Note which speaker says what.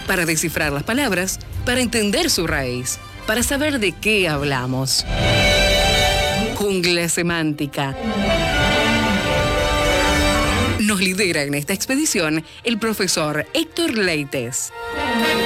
Speaker 1: para descifrar las palabras, para entender su raíz, para saber de qué hablamos. Jungla semántica. Nos lidera en esta expedición el profesor Héctor Leites.